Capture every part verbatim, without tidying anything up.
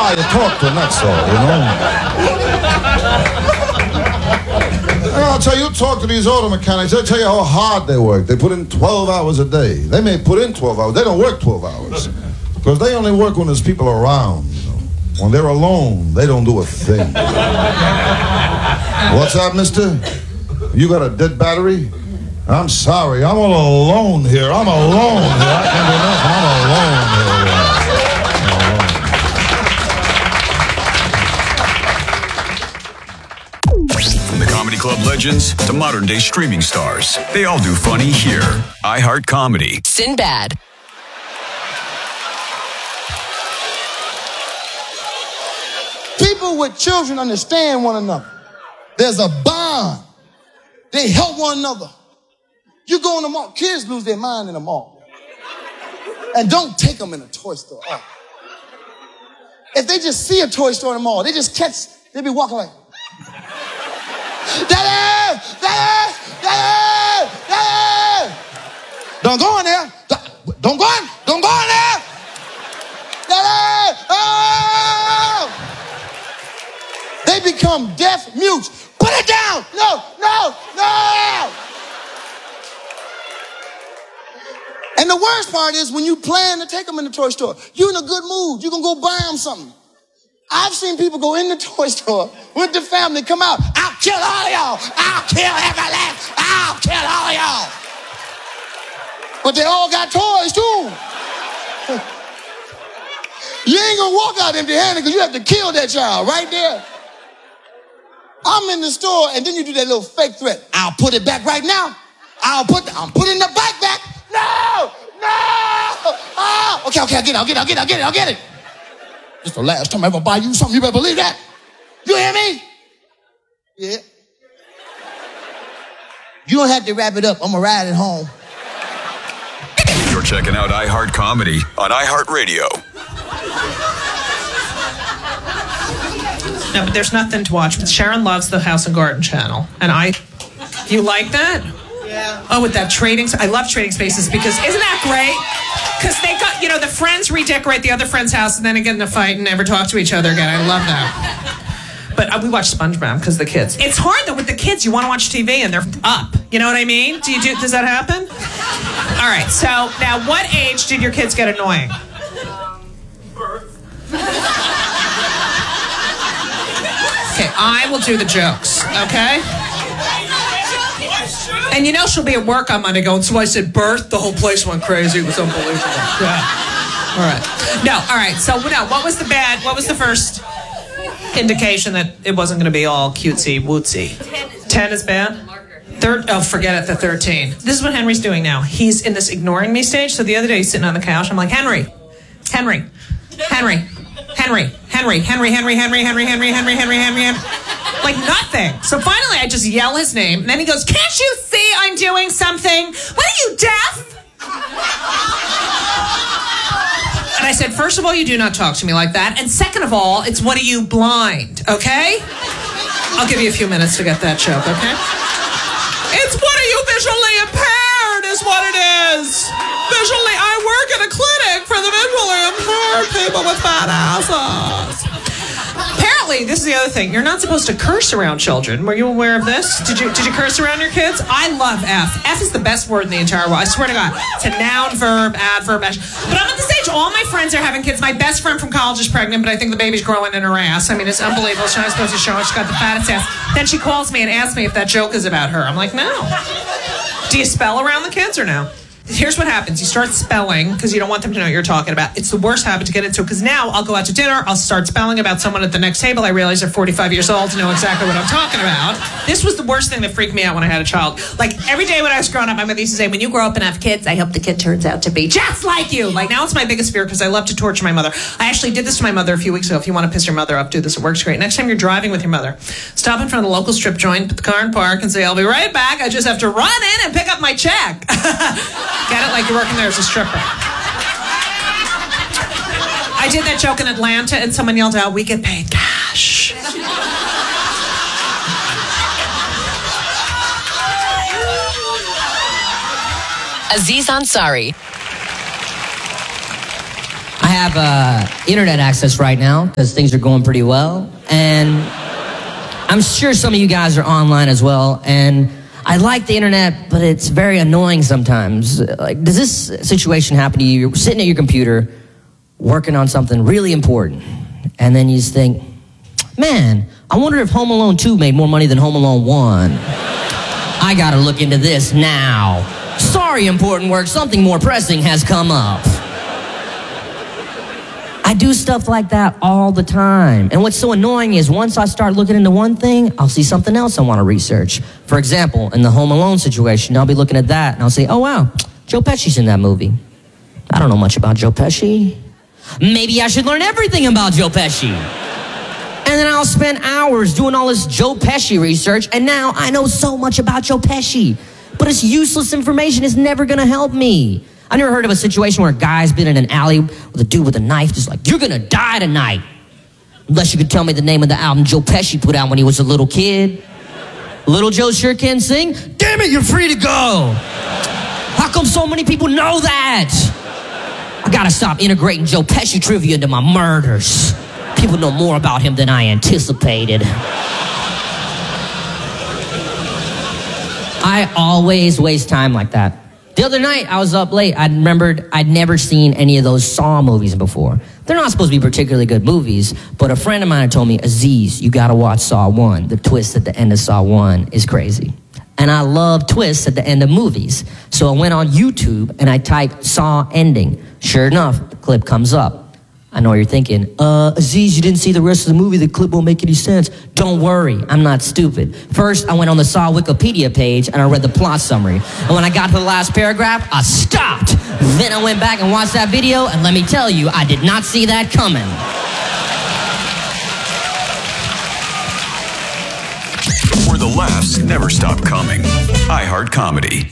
guy you talk to, that's all, you know? And I'll tell you, you talk to these auto mechanics, they'll tell you how hard they work. They put in twelve hours a day. They may put in twelve hours. They don't work twelve hours. Because they only work when there's people around, you know. When they're alone, they don't do a thing. What's that, mister? You got a dead battery? I'm sorry, I'm all alone here. I'm alone here. I can't do nothing. I'm alone here. From the Comedy Club legends to modern-day streaming stars, they all do funny here. iHeart Comedy. Sinbad. People with children understand one another. There's a bond. They help one another. You go in the mall, kids lose their mind in the mall. And don't take them in a toy store. Oh. If they just see a toy store in the mall, they just catch, they be walking like, Daddy! Daddy! Daddy! Daddy! Don't go in there. Don't go in. Don't go in there. Daddy! Oh! They become deaf mutes. Put it down. No, no, no. And the worst part is when you plan to take them in the toy store, you're in a good mood. You can go buy them something. I've seen people go in the toy store with the family, come out. I'll kill all of y'all. I'll kill every last. I'll kill all of y'all. But they all got toys too. You ain't gonna walk out empty-handed because you have to kill that child right there. I'm in the store and then you do that little fake threat. I'll put it back right now. I'll put, the, I'm putting the bike back. No, no. Oh. Okay, okay, I'll get it, I'll get it, I'll get it, I'll get it, I'll get it. It's the last time I ever buy you something. You better believe that. You hear me? Yeah. You don't have to wrap it up. I'm gonna ride it home. You're checking out iHeart Comedy on iHeartRadio. No, but there's nothing to watch. Sharon loves the House and Garden channel. And I, you like that? Yeah. Oh, with that trading, I love Trading Spaces because isn't that great? Because they got, you know, the friends redecorate the other friend's house and then they get in a fight and never talk to each other again. I love that. But uh, we watch SpongeBob because of the kids. It's hard though with the kids. You want to watch T V and they're up. You know what I mean? Do you do? Does that happen? All right. So now, what age did your kids get annoying? Okay, I will do the jokes. Okay. And you know she'll be at work on Monday going, so I said birth, the whole place went crazy. It was unbelievable. Yeah. All right. No, all right. So, no, what was the bad, what was the first indication that it wasn't going to be all cutesy wootsy? ten is bad? Third, oh, forget it, the thirteen. This is what Henry's doing now. He's in this ignoring me stage. So the other day he's sitting on the couch. I'm like, Henry, Henry, Henry, Henry, Henry, Henry, Henry, Henry, Henry, Henry, Henry, Henry, Henry, Henry. Like nothing. So finally I just yell his name. And then he goes, can't you see I'm doing something? What are you, deaf? And I said, first of all, you do not talk to me like that. And second of all, it's what are you, blind? Okay? I'll give you a few minutes to get that joke, okay? It's what are you, visually impaired is what it is. Visually, I work at a clinic for the visually impaired people with fat asses. Apparently, this is the other thing. You're not supposed to curse around children. Were you aware of this? Did you did you curse around your kids? I love F. F is the best word in the entire world. I swear to God. It's a noun, verb, adverb. But I'm at the stage, all my friends are having kids. My best friend from college is pregnant, but I think the baby's growing in her ass. I mean, it's unbelievable. She's not supposed to show her. She's got the fattest ass. Then she calls me and asks me if that joke is about her. I'm like, no. Do you spell around the kids or no? Here's what happens. You start spelling because you don't want them to know what you're talking about. It's the worst habit to get into because now I'll go out to dinner. I'll start spelling about someone at the next table. I realize they're forty-five years old to know exactly what I'm talking about. This was the worst thing that freaked me out when I had a child. Like every day when I was growing up, my mother used to say, when you grow up and have kids, I hope the kid turns out to be just like you. Like now it's my biggest fear because I love to torture my mother. I actually did this to my mother a few weeks ago. If you want to piss your mother off, do this. It works great. Next time you're driving with your mother, stop in front of the local strip joint, put the car in park and say, I'll be right back. I just have to run in and pick up my check. Get it? Like you're working there as a stripper. I did that joke in Atlanta and someone yelled out, we get paid cash. Aziz Ansari. I have uh, internet access right now because things are going pretty well. And I'm sure some of you guys are online as well. And I like the internet, but it's very annoying sometimes. Like, does this situation happen to you? You're sitting at your computer, working on something really important. And then you just think, man, I wonder if Home Alone two made more money than Home Alone one. I gotta look into this now. Sorry, important work, something more pressing has come up. I do stuff like that all the time. And what's so annoying is once I start looking into one thing, I'll see something else I want to research. For example, in the Home Alone situation, I'll be looking at that and I'll say, oh wow, Joe Pesci's in that movie. I don't know much about Joe Pesci. Maybe I should learn everything about Joe Pesci. And then I'll spend hours doing all this Joe Pesci research, and now I know so much about Joe Pesci. But it's useless information. It's never gonna help me. I never heard of a situation where a guy's been in an alley with a dude with a knife just like, you're gonna die tonight. Unless you could tell me the name of the album Joe Pesci put out when he was a little kid. Little Joe sure can sing. Damn it, you're free to go. How come so many people know that? I gotta stop integrating Joe Pesci trivia into my murders. People know more about him than I anticipated. I always waste time like that. The other night, I was up late. I remembered I'd never seen any of those Saw movies before. They're not supposed to be particularly good movies, but a friend of mine had told me, Aziz, you gotta watch Saw one. The twist at the end of Saw one is crazy. And I love twists at the end of movies. So I went on YouTube and I typed Saw ending. Sure enough, the clip comes up. I know what you're thinking, uh, Aziz, you didn't see the rest of the movie, the clip won't make any sense. Don't worry, I'm not stupid. First, I went on the Saw Wikipedia page and I read the plot summary. And when I got to the last paragraph, I stopped. Then I went back and watched that video, and let me tell you, I did not see that coming. Where the laughs never stop coming. iHeart Comedy.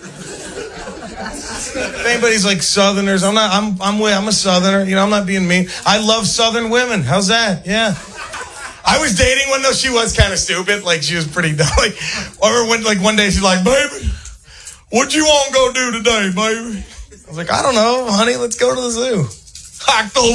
If anybody's like Southerners, I'm not, I'm, I'm, I'm a Southerner, you know, I'm not being mean. I love Southern women. How's that? Yeah. I was dating one, though, she was kind of stupid. Like, she was pretty dumb. Like, or when, like, one day she's like, baby, what you want to go do today, baby? I was like, I don't know, honey, let's go to the zoo. Like, the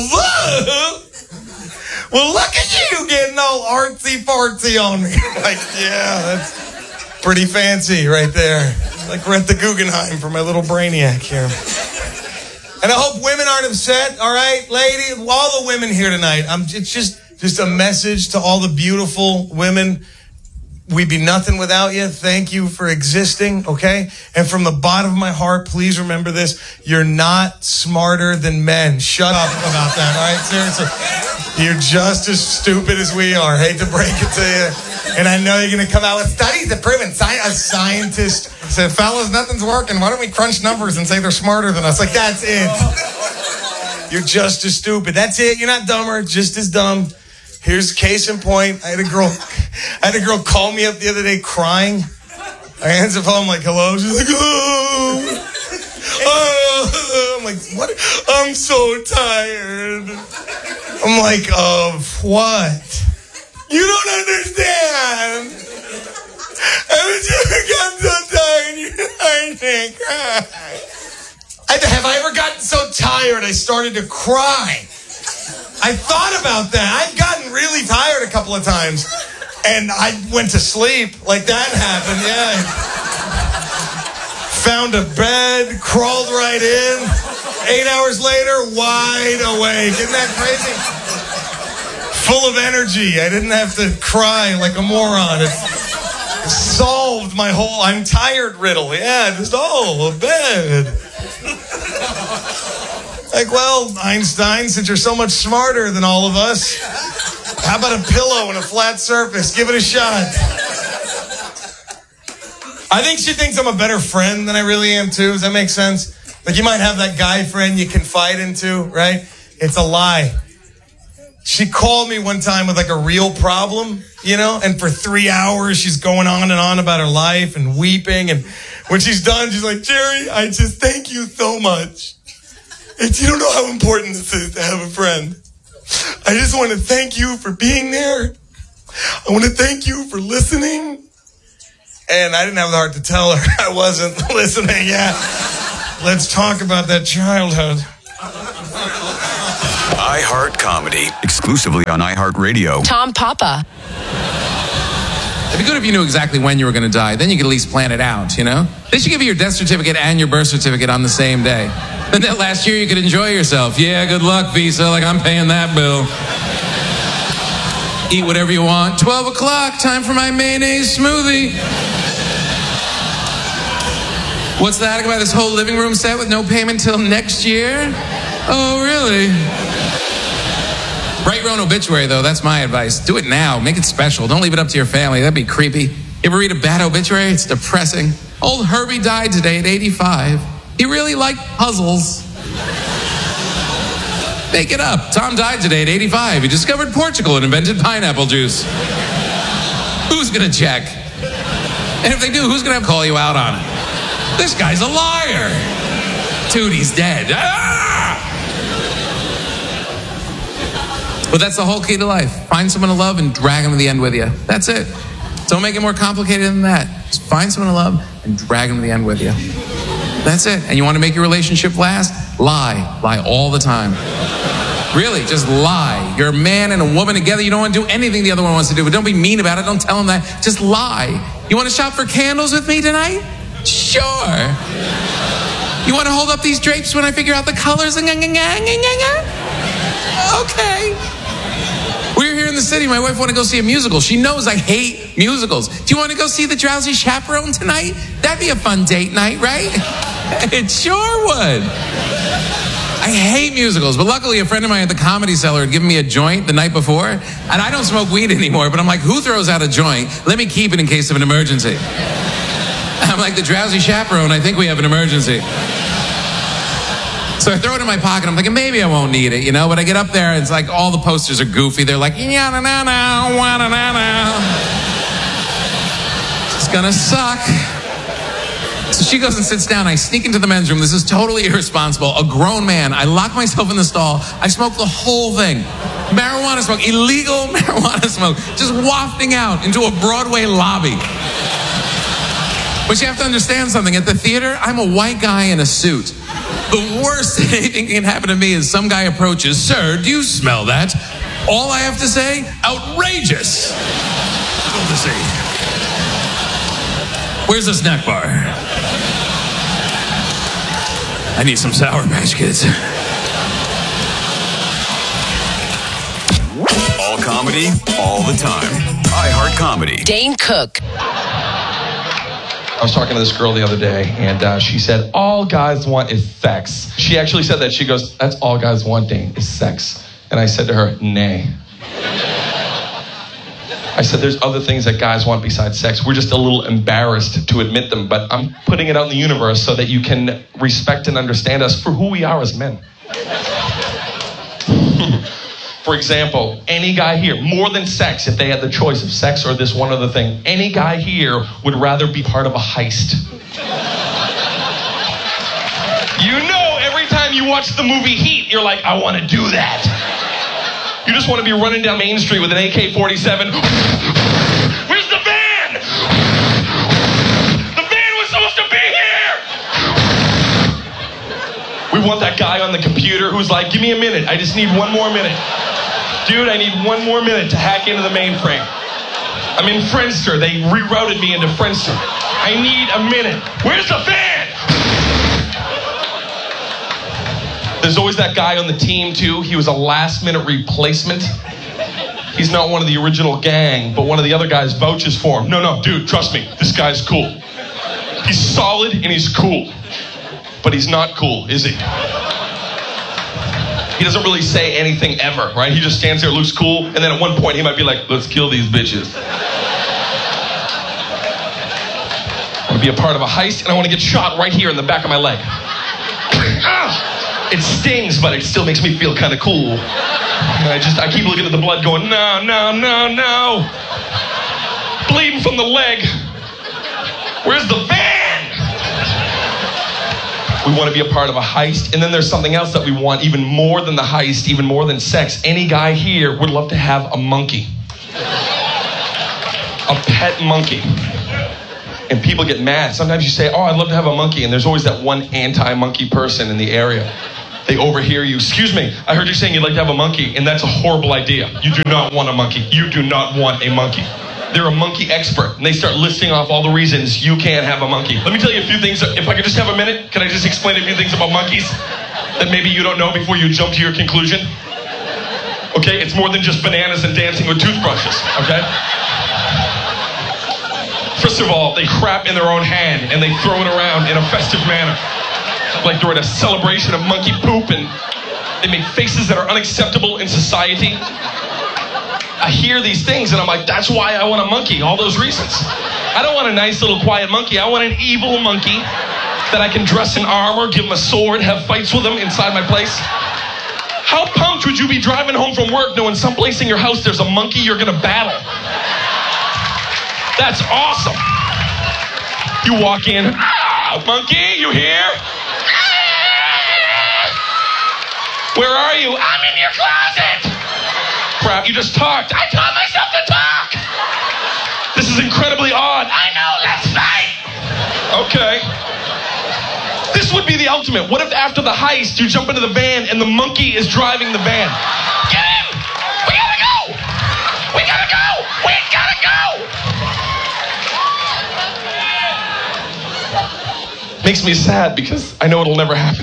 zoo? Well, look at you getting all artsy-fartsy on me. Like, yeah, that's pretty fancy right there. Like rent the Guggenheim for my little brainiac here. And I hope women aren't upset, all right? Lady, all the women here tonight, I'm, it's just, just a message to all the beautiful women. We'd be nothing without you. Thank you for existing, okay? And from the bottom of my heart, please remember this. You're not smarter than men. Shut up about that, all right? Seriously. You're just as stupid as we are. Hate to break it to you. And I know you're going to come out with studies that prove it. A scientist said, fellas, nothing's working. Why don't we crunch numbers and say they're smarter than us? Like, that's it. You're just as stupid. That's it. You're not dumber, just as dumb. Here's case in point. I had a girl, I had a girl call me up the other day crying. I answer the phone, I'm like, hello? She's like, oh. Oh. I'm like, what? I'm so tired. I'm like, of what? You don't understand. Haven't you gotten so tired? I can't cry. I, have I ever gotten so tired I started to cry? I thought about that. I've gotten really tired a couple of times. And I went to sleep. Like that happened, yeah. Found a bed, crawled right in. Eight hours later, wide awake. Isn't that crazy? Full of energy. I didn't have to cry like a moron. It solved my whole I'm tired riddle. Yeah, just, oh, a bed. Like, well, Einstein, since you're so much smarter than all of us, how about a pillow and a flat surface? Give it a shot. I think she thinks I'm a better friend than I really am, too. Does that make sense? Like, you might have that guy friend you confide into, right? It's a lie. She called me one time with like a real problem, you know, and for three hours she's going on and on about her life and weeping. And when she's done, she's like, Jerry, I just thank you so much. And you don't know how important this is to have a friend. I just want to thank you for being there. I want to thank you for listening. And I didn't have the heart to tell her I wasn't listening. Yeah. Let's talk about that childhood. iHeart Comedy, exclusively on iHeartRadio. Tom Papa. It'd be good if you knew exactly when you were going to die. Then you could at least plan it out, you know? They should give you your death certificate and your birth certificate on the same day. Then that last year you could enjoy yourself. Yeah, good luck, Visa. Like, I'm paying that bill. Eat whatever you want. twelve o'clock, time for my mayonnaise smoothie. What's that? I can buy this whole living room set with no payment till next year? Oh, really? Write your own obituary, though. That's my advice. Do it now. Make it special. Don't leave it up to your family. That'd be creepy. You ever read a bad obituary? It's depressing. Old Herbie died today at eighty-five. He really liked puzzles. Make it up. Tom died today at eighty-five. He discovered Portugal and invented pineapple juice. Who's gonna check? And if they do, who's gonna call you out on it? This guy's a liar. Tootie's dead. Ah! But that's the whole key to life. Find someone to love and drag them to the end with you. That's it. Don't make it more complicated than that. Just find someone to love and drag them to the end with you. That's it. And you want to make your relationship last? Lie. Lie all the time. Really, just lie. You're a man and a woman together. You don't want to do anything the other one wants to do, but don't be mean about it. Don't tell them that. Just lie. You want to shop for candles with me tonight? Sure. You want to hold up these drapes when I figure out the colors? Okay. We're here in the city. My wife wanted to go see a musical. She knows I hate musicals. Do you want to go see The Drowsy Chaperone tonight? That'd be a fun date night, right? It sure would. I hate musicals, but luckily a friend of mine at the Comedy Cellar had given me a joint the night before, and I don't smoke weed anymore, but I'm like, who throws out a joint? Let me keep it in case of an emergency. I'm like, The Drowsy Chaperone, I think we have an emergency. So I throw it in my pocket. I'm thinking, maybe I won't need it, you know? But I get up there, and it's like all the posters are goofy. They're like, yeah, na na na, wa na na na. It's gonna suck. So she goes and sits down. I sneak into the men's room. This is totally irresponsible. A grown man. I lock myself in the stall. I smoke the whole thing. Marijuana smoke, illegal marijuana smoke, just wafting out into a Broadway lobby. But you have to understand something. At the theater, I'm a white guy in a suit. The worst thing can happen to me is some guy approaches, sir, do you smell that? All I have to say, outrageous. Difficult to see. Where's the snack bar? I need some Sour Patch Kids. All comedy, all the time. iHeart Comedy. Dane Cook. I was talking to this girl the other day, and uh, she said, all guys want is sex. She actually said that. She goes, that's all guys want, Dane, is sex. And I said to her, nay. I said, there's other things that guys want besides sex. We're just a little embarrassed to admit them, but I'm putting it out in the universe so that you can respect and understand us for who we are as men. For example, any guy here, more than sex, if they had the choice of sex or this one other thing, any guy here would rather be part of a heist. You know, every time you watch the movie Heat, you're like, I want to do that. You just want to be running down Main Street with an A K forty-seven. Where's the van? The van was supposed to be here! We want that guy on the computer who's like, give me a minute, I just need one more minute. Dude, I need one more minute to hack into the mainframe. I'm in Friendster. They rerouted me into Friendster. I need a minute. Where's the van? There's always that guy on the team, too. He was a last-minute replacement. He's not one of the original gang, but one of the other guys vouches for him. No, no, dude, trust me. This guy's cool. He's solid and he's cool. But he's not cool, is he? He doesn't really say anything ever, right? He just stands there, looks cool, and then at one point he might be like, let's kill these bitches. I want to be a part of a heist, and I want to get shot right here in the back of my leg. Ah! It stings, but it still makes me feel kind of cool. And I just, I keep looking at the blood going, no, no, no, no. Bleeding from the leg. Where's the van? We want to be a part of a heist. And then there's something else that we want even more than the heist, even more than sex. Any guy here would love to have a monkey. A pet monkey. And people get mad. Sometimes you say, oh, I'd love to have a monkey. And there's always that one anti-monkey person in the area. They overhear you. Excuse me, I heard you saying you'd like to have a monkey, and that's a horrible idea. You do not want a monkey. You do not want a monkey. They're a monkey expert, and they start listing off all the reasons you can't have a monkey. Let me tell you a few things. If I could just have a minute, can I just explain a few things about monkeys that maybe you don't know before you jump to your conclusion? Okay, it's more than just bananas and dancing with toothbrushes, okay? First of all, they crap in their own hand, and they throw it around in a festive manner. Like they're at a celebration of monkey poop, and they make faces that are unacceptable in society. I hear these things, and I'm like, that's why I want a monkey, all those reasons. I don't want a nice little quiet monkey. I want an evil monkey that I can dress in armor, give him a sword, have fights with him inside my place. How pumped would you be driving home from work knowing someplace in your house there's a monkey you're gonna battle? That's awesome. You walk in, ah, monkey, you here? Where are you? I'm in your closet. Crap, you just talked. I taught myself to talk. This is incredibly odd. I know, let's fight. Okay. This would be the ultimate. What if after the heist you jump into the van and the monkey is driving the van? Get in! We gotta go! We gotta go! We gotta go! Makes me sad because I know it'll never happen.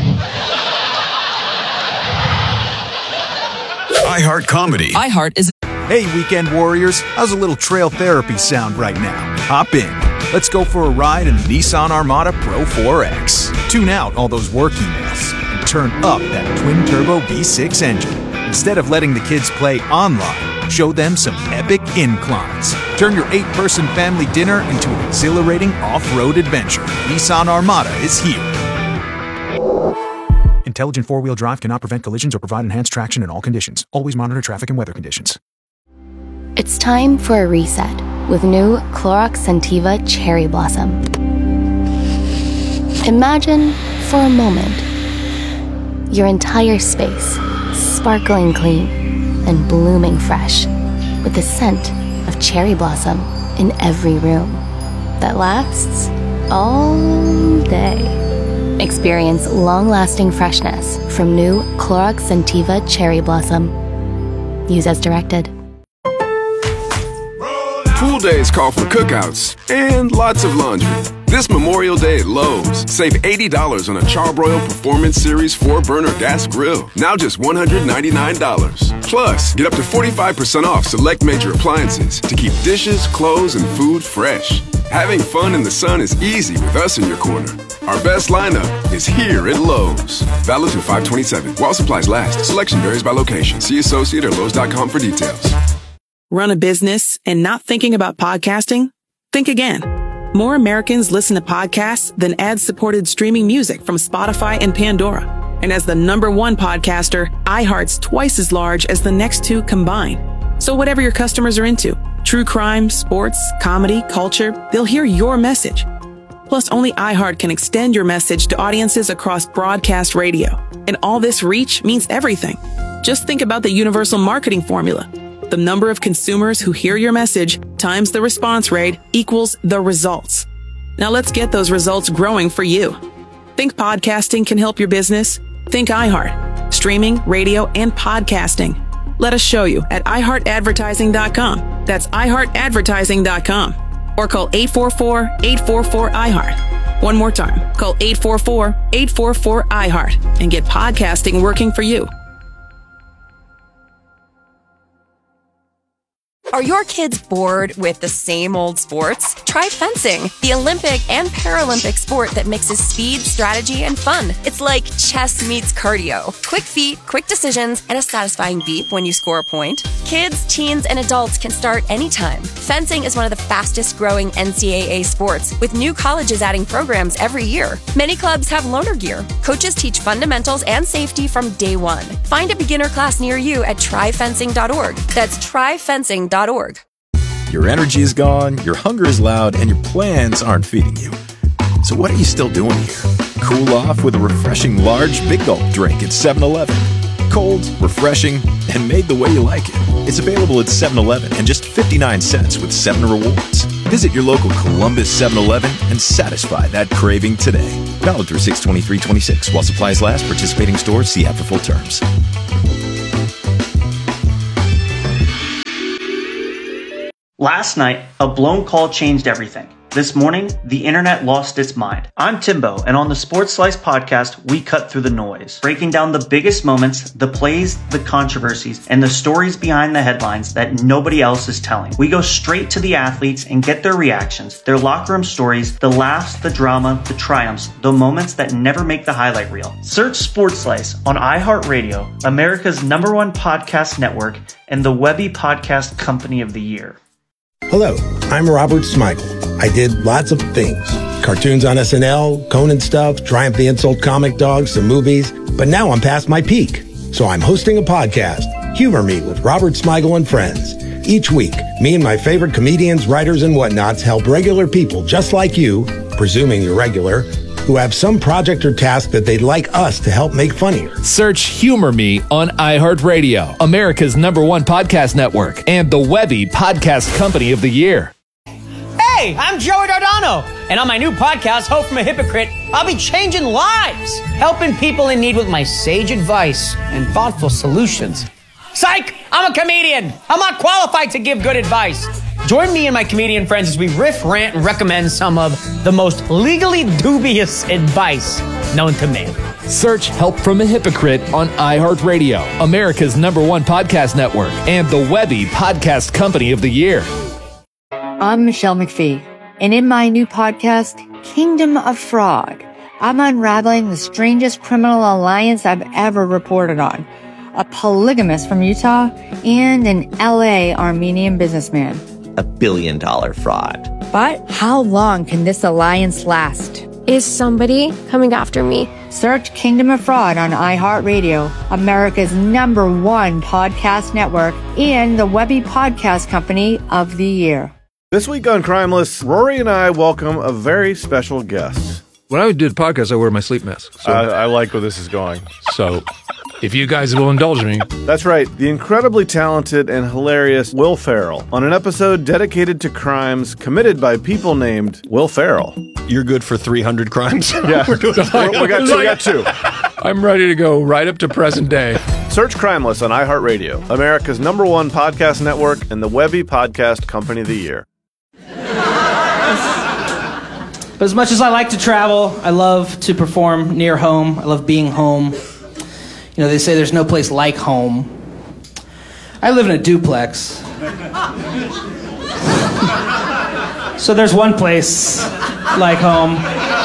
iHeart Comedy. iHeart is... Hey, weekend warriors. How's a little trail therapy sound right now? Hop in. Let's go for a ride in the Nissan Armada Pro four X. Tune out all those work emails and turn up that twin-turbo V six engine. Instead of letting the kids play online, show them some epic inclines. Turn your eight-person family dinner into an exhilarating off-road adventure. Nissan Armada is here. Intelligent four-wheel drive cannot prevent collisions or provide enhanced traction in all conditions. Always monitor traffic and weather conditions. It's time for a reset with new Clorox Scentiva Cherry Blossom. Imagine, for a moment, your entire space sparkling clean and blooming fresh with the scent of cherry blossom in every room that lasts all day. Experience long-lasting freshness from new Clorox Scentiva Cherry Blossom. Use as directed. Pool days call for cookouts and lots of laundry. This Memorial Day at Lowe's, save eighty dollars on a Charbroil Performance Series four burner gas grill. Now just one hundred ninety-nine dollars. Plus, get up to forty-five percent off select major appliances to keep dishes, clothes, and food fresh. Having fun in the sun is easy with us in your corner. Our best lineup is here at Lowe's. Valid through five twenty-seven. While supplies last. Selection varies by location. See associate or Lowe's dot com for details. Run a business and not thinking about podcasting? Think again. More Americans listen to podcasts than ad-supported streaming music from Spotify and Pandora. And as the number one podcaster, iHeart's twice as large as the next two combined. So whatever your customers are into, true crime, sports, comedy, culture, they'll hear your message. Plus, only iHeart can extend your message to audiences across broadcast radio. And all this reach means everything. Just think about the universal marketing formula. The number of consumers who hear your message times the response rate equals the results. Now let's get those results growing for you. Think podcasting can help your business? Think iHeart. Streaming, radio, and podcasting. Let us show you at i heart advertising dot com. That's i heart advertising dot com. Or call eight four four, eight four four, I heart. One more time. Call eight four four, eight four four, I heart and get podcasting working for you. Are your kids bored with the same old sports? Try fencing, the Olympic and Paralympic sport that mixes speed, strategy, and fun. It's like chess meets cardio. Quick feet, quick decisions, and a satisfying beep when you score a point. Kids, teens, and adults can start anytime. Fencing is one of the fastest growing N C double A sports, with new colleges adding programs every year. Many clubs have loaner gear. Coaches teach fundamentals and safety from day one. Find a beginner class near you at try fencing dot org. That's try fencing dot org. Your energy is gone, your hunger is loud, and your plans aren't feeding you. So what are you still doing here? Cool off with a refreshing large Big Gulp drink at seven eleven. Cold, refreshing, and made the way you like it. It's available at seven eleven and just fifty-nine cents with seven rewards. Visit your local Columbus seven eleven and satisfy that craving today. Valid through six twenty-three twenty-six. While supplies last, participating stores see app for full terms. Last night, a blown call changed everything. This morning, the internet lost its mind. I'm Timbo, and on the Sports Slice podcast, we cut through the noise, breaking down the biggest moments, the plays, the controversies, and the stories behind the headlines that nobody else is telling. We go straight to the athletes and get their reactions, their locker room stories, the laughs, the drama, the triumphs, the moments that never make the highlight reel. Search Sports Slice on iHeartRadio, America's number one podcast network, and the Webby Podcast Company of the Year. Hello, I'm Robert Smigel. I did lots of things. Cartoons on S N L, Conan stuff, Triumph the Insult Comic Dog, some movies. But now I'm past my peak. So I'm hosting a podcast, Humor Me with Robert Smigel and Friends. Each week, me and my favorite comedians, writers, and whatnots help regular people just like you, presuming you're regular, who have some project or task that they'd like us to help make funnier. Search Humor Me on iHeartRadio, America's number one podcast network, and the Webby Podcast Company of the Year. Hey, I'm Joey Dardano, and on my new podcast, Hope from a Hypocrite, I'll be changing lives, helping people in need with my sage advice and thoughtful solutions. Psych! I'm a comedian. I'm not qualified to give good advice. Join me and my comedian friends as we riff, rant, and recommend some of the most legally dubious advice known to man. Search Help from a Hypocrite on iHeartRadio, America's number one podcast network, and the Webby Podcast Company of the Year. I'm Michelle McPhee, and in my new podcast, Kingdom of Fraud, I'm unraveling the strangest criminal alliance I've ever reported on. A polygamist from Utah and an L A Armenian businessman. A billion dollar fraud. But how long can this alliance last? Is somebody coming after me? Search Kingdom of Fraud on iHeartRadio, America's number one podcast network, and the Webby Podcast Company of the Year. This week on Crimeless, Rory and I welcome a very special guest. When I do the podcast, I wear my sleep mask. So. Uh, I like where this is going. So, if you guys will indulge me. That's right, the incredibly talented and hilarious Will Ferrell on an episode dedicated to crimes committed by people named Will Ferrell. You're good for three hundred crimes? Yeah, we, we, got two, we got two. I'm ready to go right up to present day. Search Crimeless on iHeartRadio, America's number one podcast network, and the Webby Podcast Company of the Year. But as much as I like to travel, I love to perform near home. I love being home. You know, they say there's no place like home. I live in a duplex. So there's one place like home.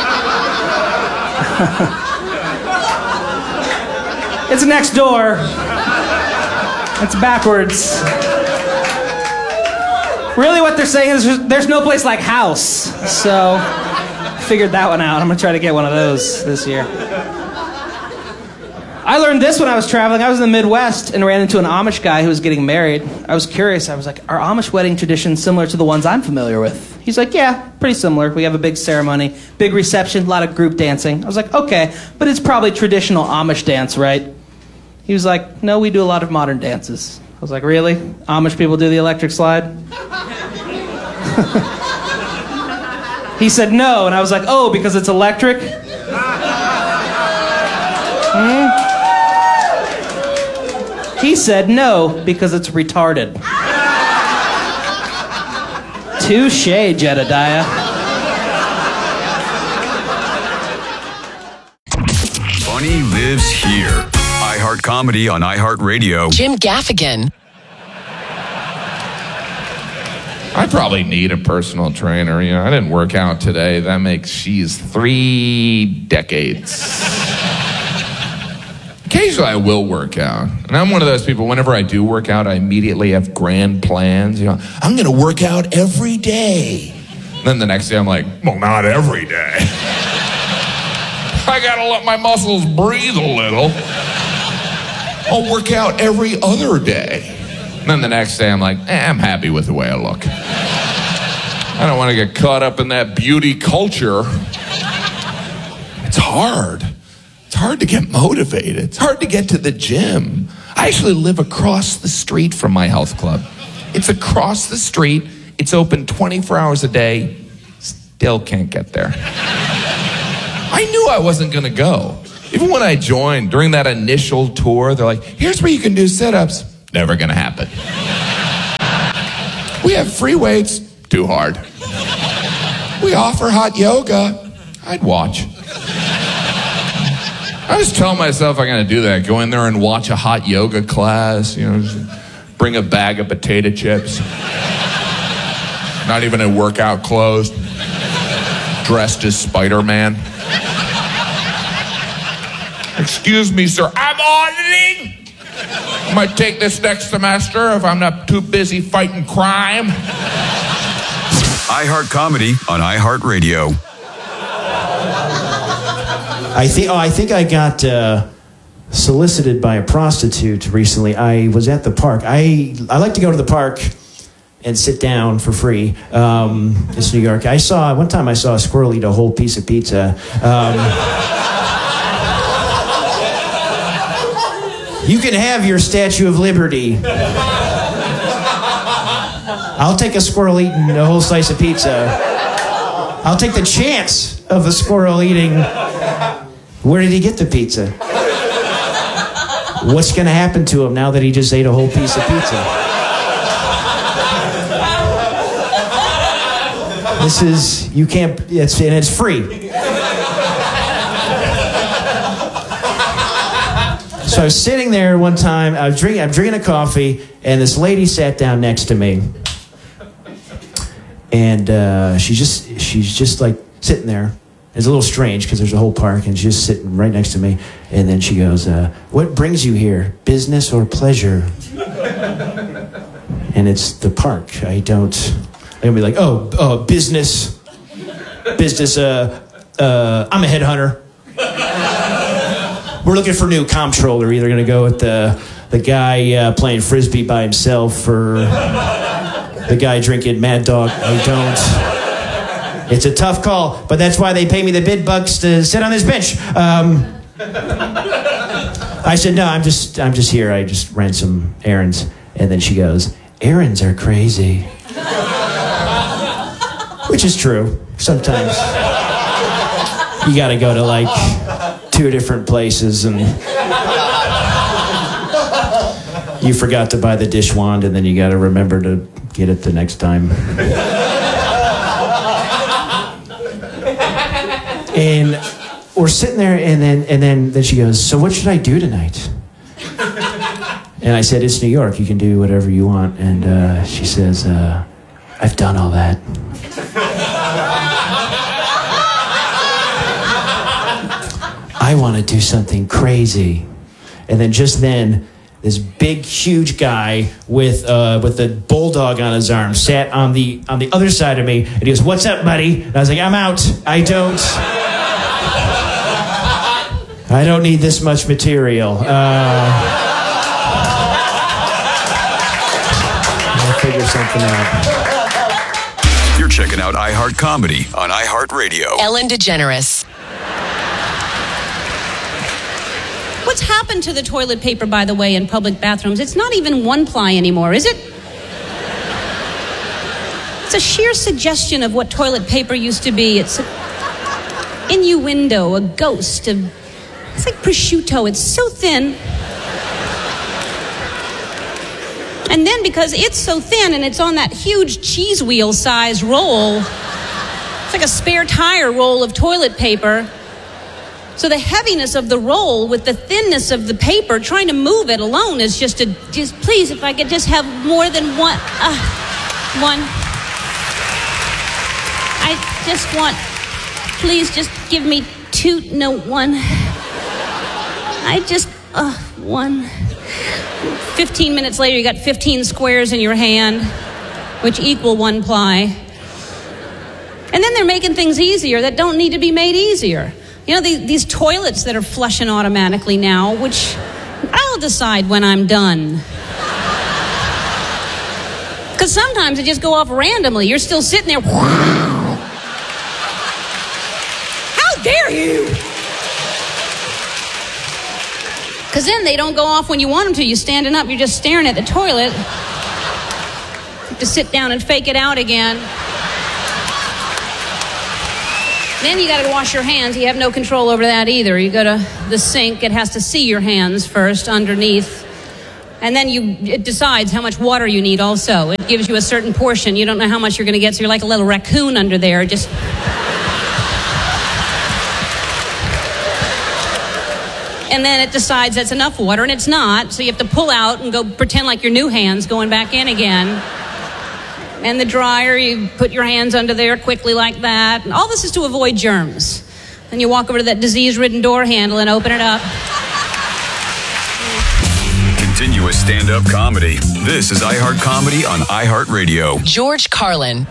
It's next door. It's backwards. Really what they're saying is there's no place like house. So I figured that one out. I'm going to try to get one of those this year. I learned this when I was traveling. I was in the Midwest and ran into an Amish guy who was getting married. I was curious. I was like, are Amish wedding traditions similar to the ones I'm familiar with? He's like, yeah, pretty similar. We have a big ceremony, big reception, a lot of group dancing. I was like, okay, but it's probably traditional Amish dance, right? He was like, no, we do a lot of modern dances. I was like, really? Amish people do the electric slide? He said no, and I was like, oh, because it's electric? Hmm? He said no, because it's retarded. Touche, Jedediah. Funny lives here. iHeart Comedy on iHeartRadio. Jim Gaffigan. I probably need a personal trainer. You know, I didn't work out today. That makes she's three decades. Occasionally I will work out. And I'm one of those people, whenever I do work out, I immediately have grand plans. You know, I'm going to work out every day. And then the next day I'm like, well, not every day. I got to let my muscles breathe a little. I'll work out every other day. And then the next day I'm like, eh, I'm happy with the way I look. I don't want to get caught up in that beauty culture. It's hard. It's hard to get motivated. It's hard to get to the gym. I actually live across the street from my health club. It's across the street It's open twenty-four hours a day. Still can't get there. I knew I wasn't going to go. Even when I joined during that initial tour, they're like, here's where you can do sit-ups. Never going to happen. We have free weights. Too hard. We offer hot yoga. I'd watch. I just tell myself I'm going to do that. Go in there and watch a hot yoga class. You know, just bring a bag of potato chips. Not even in workout clothes. Dressed as Spider-Man. Excuse me, sir. I'm auditing. I might take this next semester if I'm not too busy fighting crime. iHeart Comedy on iHeartRadio. I think. Oh, I think I got uh, solicited by a prostitute recently. I was at the park. I I like to go to the park and sit down for free. Um, it's New York. I saw one time. I saw a squirrel eat a whole piece of pizza. Um, You can have your Statue of Liberty. I'll take a squirrel eating a whole slice of pizza. I'll take the chance of a squirrel eating. Where did he get the pizza? What's going to happen to him now that he just ate a whole piece of pizza? This is, you can't, it's, and it's free. So I was sitting there one time, I was drinking, I'm drinking a coffee, and this lady sat down next to me. And uh, she's just, she's just like sitting there. It's a little strange because there's a whole park, and she's just sitting right next to me. And then she goes, uh, what brings you here, business or pleasure? And it's the park. I don't, I'm gonna be like, oh, oh, business, business, uh, uh, I'm a headhunter. We're looking for a new comptroller. We're either going to go with the the guy uh, playing Frisbee by himself or the guy drinking Mad Dog. I don't. It's a tough call, but that's why they pay me the bid bucks to sit on this bench. Um, I said, no, I'm just I'm just here. I just ran some errands. And then she goes, errands are crazy. Which is true. Sometimes you got to go to like two different places and you forgot to buy the dish wand and then you got to remember to get it the next time. And we're sitting there and then and then, then she goes, so what should I do tonight? And I said, it's New York. You can do whatever you want. And uh, she says, uh, I've done all that. I want to do something crazy. And then just then, this big, huge guy with uh, with a bulldog on his arm sat on the on the other side of me, and he goes, "What's up, buddy?" And I was like, "I'm out. I don't. I don't need this much material." Uh, I'll figure something out. You're checking out iHeart Comedy on iHeartRadio. Ellen DeGeneres. What's happened to the toilet paper, by the way, in public bathrooms? It's not even one ply anymore, is it? It's a sheer suggestion of what toilet paper used to be. It's an innuendo, a ghost of... It's like prosciutto. It's so thin. And then because it's so thin and it's on that huge cheese wheel size roll, it's like a spare tire roll of toilet paper. So the heaviness of the roll with the thinness of the paper, trying to move it alone is just a, just please, if I could just have more than one, uh, one. I just want, please just give me two, no, one. I just, uh, one. fifteen minutes later, you got fifteen squares in your hand, which equal one ply. And then they're making things easier that don't need to be made easier. You know, these, these toilets that are flushing automatically now, which I'll decide when I'm done. Because sometimes they just go off randomly. You're still sitting there. How dare you? Because then they don't go off when you want them to. You're standing up, you're just staring at the toilet. have to sit down and fake it out again. Then you got to wash your hands. You have no control over that either. You go to the sink. It has to see your hands first underneath. And then you it decides how much water you need also. It gives you a certain portion. You don't know how much you're going to get, so you're like a little raccoon under there. Just... And then it decides that's enough water, and it's not. So you have to pull out and go pretend like your new hands going back in again. And the dryer, you put your hands under there quickly like that. And all this is to avoid germs. Then you walk over to that disease-ridden door handle and open it up. Continuous stand-up comedy. This is iHeart Comedy on iHeartRadio. George Carlin.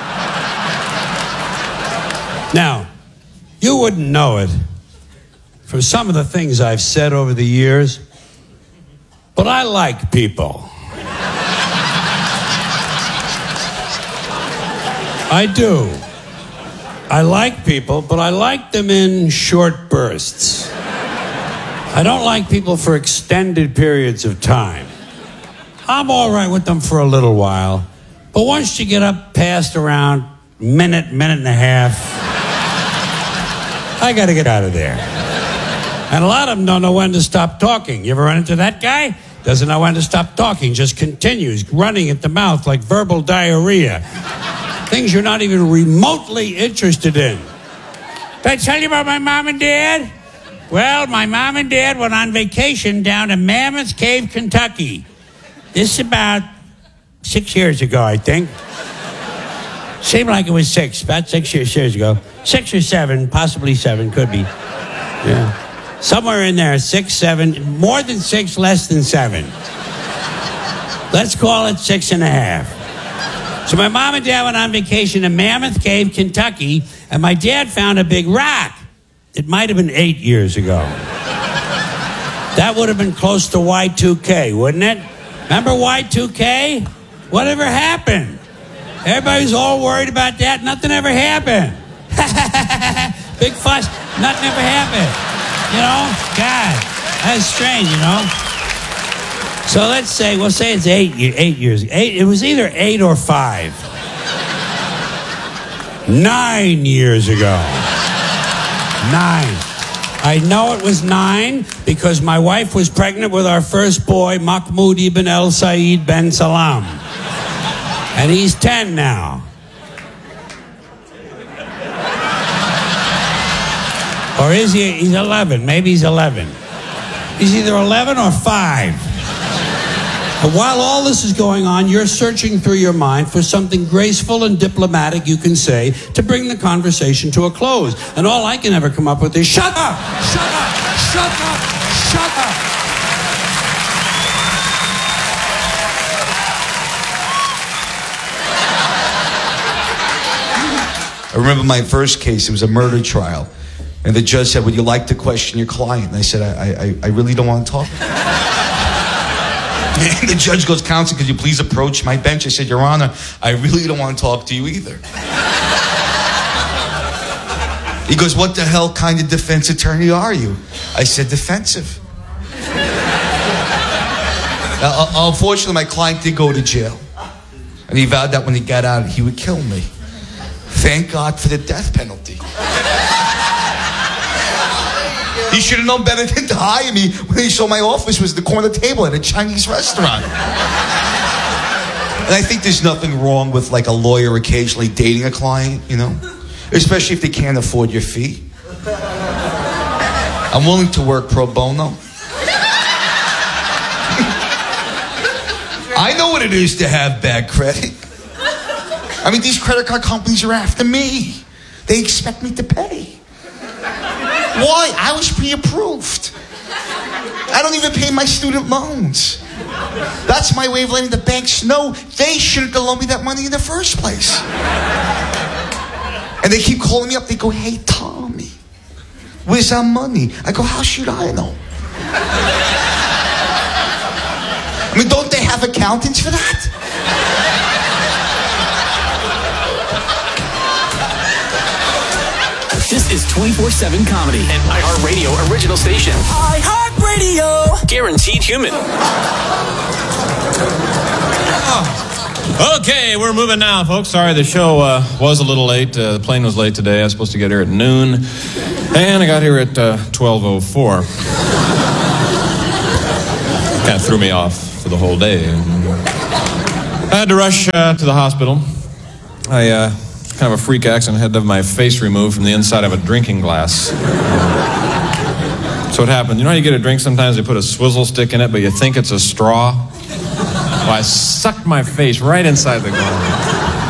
Now, you wouldn't know it from some of the things I've said over the years, but I like people. I do. I like people, but I like them in short bursts. I don't like people for extended periods of time. I'm all right with them for a little while, but once you get up past around minute, minute and a half, I got to get out of there. And a lot of them don't know when to stop talking. You ever run into that guy? Doesn't know when to stop talking, just continues running at the mouth like verbal diarrhea. Things you're not even remotely interested in. Did I tell you about my mom and dad? Well, my mom and dad went on vacation down to Mammoth Cave, Kentucky. This is about six years ago, I think. Seemed like it was six, about six years, years ago. Six or seven, possibly seven, could be. Yeah. Somewhere in there, six, seven, more than six, less than seven. Let's call it six and a half. So my mom and dad went on vacation to Mammoth Cave, Kentucky, and my dad found a big rock. It might have been eight years ago. That would have been close to Y two K, wouldn't it? Remember Y two K? Whatever happened? Everybody's all worried about that. Nothing ever happened. Big fuss. Nothing ever happened. You know? God, that's strange, you know? So let's say, we'll say it's eight, eight years. Eight, it was either eight or five. Nine years ago. Nine. I know it was nine because my wife was pregnant with our first boy, Mahmoud ibn El Said ben Salam. And he's ten now. Or is he? He's eleven. Maybe he's eleven. He's either eleven or five. But while all this is going on, you're searching through your mind for something graceful and diplomatic you can say to bring the conversation to a close. And all I can ever come up with is, shut up! Shut up! Shut up! Shut up! I remember my first case, it was a murder trial. And the judge said, would you like to question your client? And I said, I, I, I really don't want to talk. And the judge goes, counsel, could you please approach my bench? I said, Your Honor, I really don't want to talk to you either. He goes, what the hell kind of defense attorney are you? I said, defensive. Now, uh, unfortunately, my client did go to jail. And he vowed that when he got out, he would kill me. Thank God for the death penalty. He should have known better than to hire me when he saw my office was the corner table at a Chinese restaurant. And I think there's nothing wrong with like a lawyer occasionally dating a client, you know? Especially if they can't afford your fee. I'm willing to work pro bono. I know what it is to have bad credit. I mean, these credit card companies are after me. They expect me to pay. Why? I was pre-approved. I don't even pay my student loans. That's my way of letting the banks know they shouldn't have loaned me that money in the first place. And they keep calling me up. They go, hey, Tommy, where's our money? I go, how should I know? I mean, don't they have accountants for that? This is twenty-four seven Comedy, an iHeartRadio original station. iHeartRadio! Guaranteed human. Oh, Okay, we're moving now, folks. Sorry, the show uh, was a little late. Uh, the plane was late today. I was supposed to get here at noon, and I got here at uh, twelve oh four. Kind of threw me off for the whole day. I had to rush uh, to the hospital. I uh, kind of a freak accident. I had to have my face removed from the inside of a drinking glass. So what happened? You know how you get a drink, sometimes they put a swizzle stick in it, but you think it's a straw? Well, I sucked my face right inside the glass.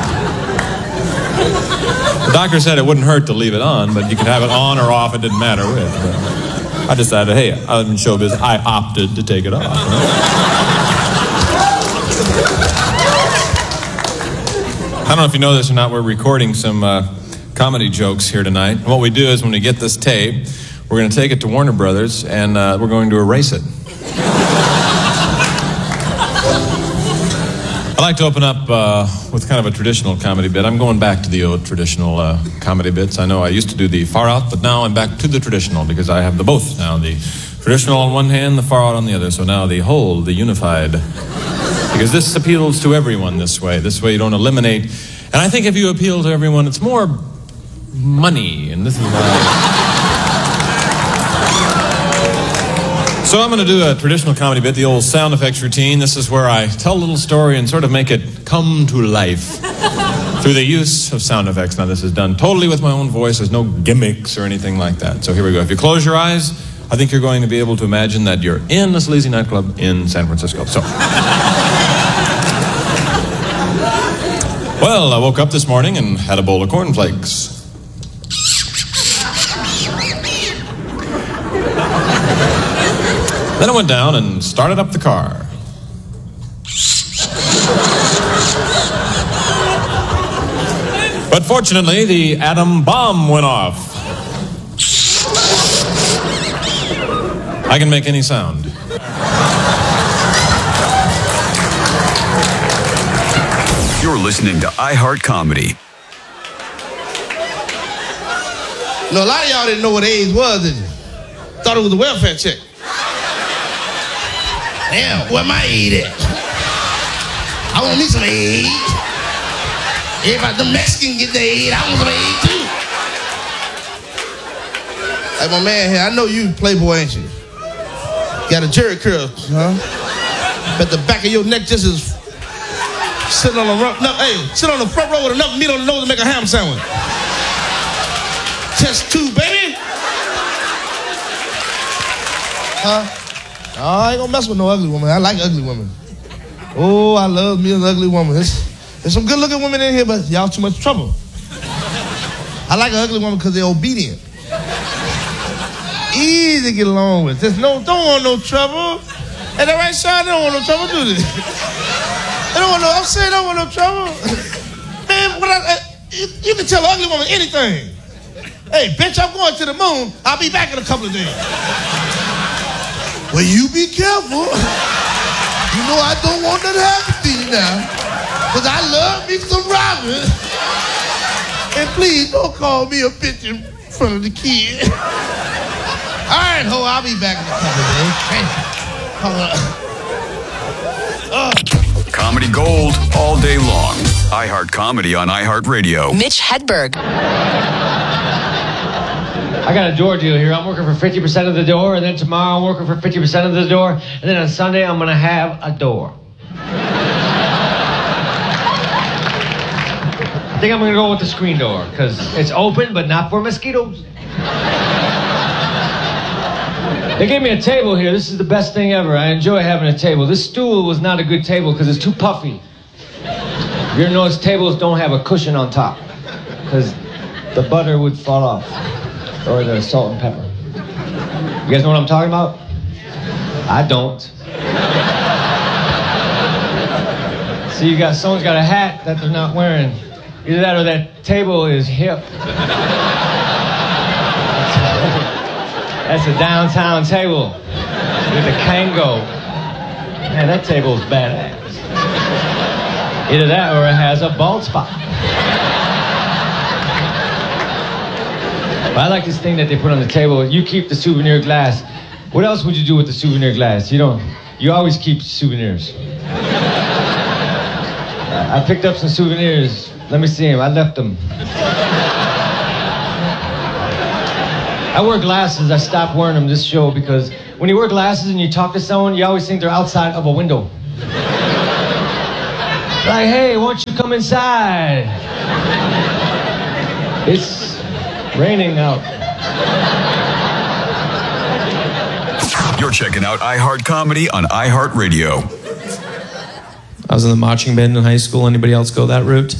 The doctor said it wouldn't hurt to leave it on, but you could have it on or off, it didn't matter which. But I decided, hey, I'm in showbiz, I opted to take it off. Right? I don't know if you know this or not, we're recording some uh, comedy jokes here tonight. And what we do is when we get this tape, we're going to take it to Warner Brothers, and uh, we're going to erase it. I like to open up uh, with kind of a traditional comedy bit. I'm going back to the old traditional uh, comedy bits. I know I used to do the far out, but now I'm back to the traditional because I have the both now. The traditional on one hand, the far out on the other. So now the whole, the unified. Because this appeals to everyone this way. This way you don't eliminate. And I think if you appeal to everyone, it's more money. And this is why... So I'm going to do a traditional comedy bit, the old sound effects routine. This is where I tell a little story and sort of make it come to life through the use of sound effects. Now, this is done totally with my own voice. There's no gimmicks or anything like that. So here we go. If you close your eyes, I think you're going to be able to imagine that you're in a sleazy nightclub in San Francisco. So, well, I woke up this morning and had a bowl of cornflakes. Then I went down and started up the car. But fortunately, the atom bomb went off. I can make any sound. You're listening to iHeart Comedy. No, a lot of y'all didn't know what AIDS was, did you? Thought it was a welfare check. Damn, where my aid at? I want me some aid. Everybody, the Mexicans get the aid. I want some aid too. Hey, my man here, I know you Playboy, ain't you? Got a jerry curl, huh? But the back of your neck just is sitting on the front. No, hey, sit on the front row with enough meat on the nose to make a ham sandwich. Chest two, baby. Huh? Oh, I ain't gonna mess with no ugly woman. I like ugly women. Oh, I love me an ugly woman. There's, there's some good looking women in here, but y'all too much trouble. I like an ugly woman because they're obedient. Easy to get along with. There's no, don't want no trouble. And that right, Sean? They don't want no trouble, do they? They don't want no, I'm saying they don't want no trouble. Man, what I, you, you can tell an ugly woman anything. Hey, bitch, I'm going to the moon. I'll be back in a couple of days. Well, you be careful. You know I don't want that to happen to you now. Because I love me some Robin. And please don't call me a bitch in front of the kid. All right, ho, I'll be back in a couple of days. Uh. Comedy Gold all day long. iHeart Comedy on iHeartRadio. Mitch Hedberg. I got a door deal here. I'm working for fifty percent of the door, and then tomorrow I'm working for fifty percent of the door, and then on Sunday I'm going to have a door. I think I'm going to go with the screen door, because it's open, but not for mosquitoes. They gave me a table here. This is the best thing ever. I enjoy having a table. This stool was not a good table because it's too puffy. You ever notice tables don't have a cushion on top, because the butter would fall off. Or the salt and pepper. You guys know what I'm talking about? I don't. See, you got someone's got a hat that they're not wearing. Either that or that table is hip. That's a downtown table with a Kango. Man, that table's badass. Either that or it has a bald spot. I like this thing that they put on the table. You keep the souvenir glass. What else would you do with the souvenir glass? You don't. You always keep souvenirs. I picked up some souvenirs. Let me see them. I left them. I wear glasses. I stopped wearing them this show because when you wear glasses and you talk to someone, you always think they're outside of a window. Like, hey, why don't you come inside? It's raining out. You're checking out iHeart Comedy on iHeartRadio. I was in the marching band in high school. Anybody else go that route?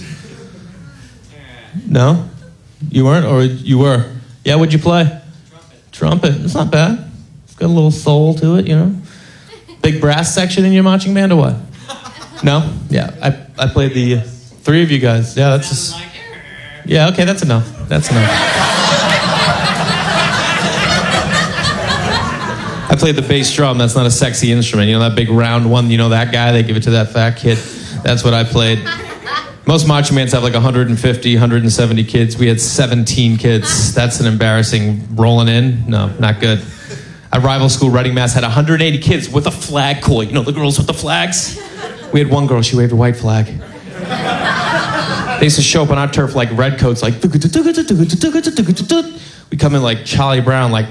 No? You weren't? Or you were? Yeah, what'd you play? Trumpet. Trumpet. It's not bad. It's got a little soul to it, you know? Big brass section in your marching band or what? No? Yeah, I I played the uh, three of you guys. Yeah, that's just... Yeah, okay, that's enough. That's enough. I played the bass drum. That's not a sexy instrument. You know that big round one? You know that guy? They give it to that fat kid. That's what I played. Most marching bands have like one hundred fifty, one hundred seventy kids. We had seventeen kids. That's an embarrassing rolling in. No, not good. At rival school, Reading, Mass had one hundred eighty kids with a flagpole. You know the girls with the flags? We had one girl, she waved a white flag. They used to show up on our turf like redcoats, like... We come in like Charlie Brown, like...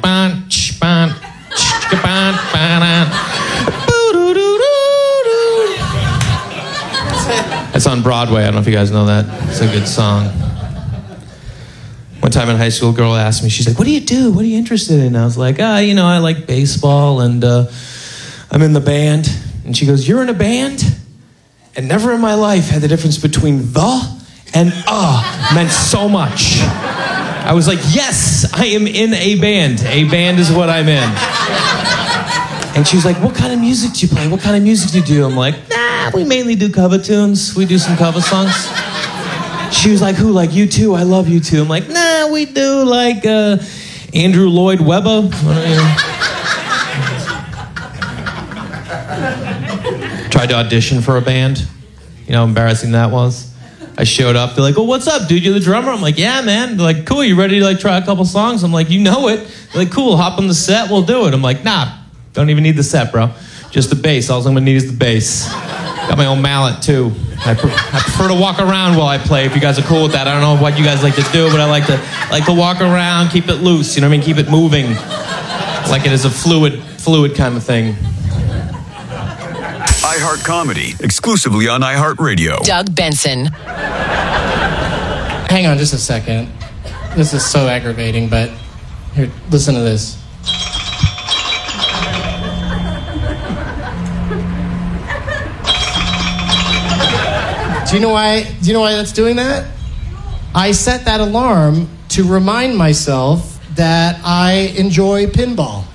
It's on Broadway. I don't know if you guys know that. It's a good song. One time in high school, a girl asked me, she's like, what do you do? What are you interested in? I was like, ah, you know, I like baseball and uh, I'm in the band. And she goes, you're in a band? And never in my life had the difference between the and uh meant so much. I was like, yes, I am in a band. A band is what I'm in. And she was like, what kind of music do you play? What kind of music do you do? I'm like, nah, we mainly do cover tunes. We do some cover songs. She was like, who? Like U two? I love U two. I'm like, nah, we do like uh, Andrew Lloyd Webber. Tried to audition for a band. You know how embarrassing that was? I showed up. They're like, oh, what's up, dude? You're the drummer? I'm like, yeah, man. They're like, cool, you ready to like try a couple songs? I'm like, you know it. They're like, cool, hop on the set, we'll do it. I'm like, nah, don't even need the set, bro. Just the bass. All I'm gonna need is the bass. Got my own mallet, too. I, pre- I prefer to walk around while I play, if you guys are cool with that. I don't know what you guys like to do, but I like to like to walk around, keep it loose, you know what I mean? Keep it moving. Like it is a fluid, fluid kind of thing. iHeart Comedy, exclusively on iHeartRadio. Doug Benson. Hang on just a second. This is so aggravating, but here, listen to this. Do you know why? Do you know why that's doing that? I set that alarm to remind myself that I enjoy pinball.